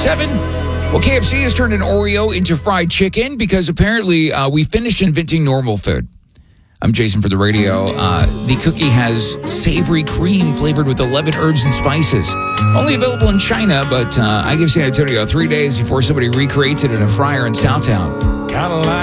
7. Well, KFC has turned an Oreo into fried chicken because apparently we finished inventing normal food. I'm Jason for the radio. The cookie has savory cream flavored with 11 herbs and spices. Only available in China, but I give San Antonio 3 days before somebody recreates it in a fryer in Southtown.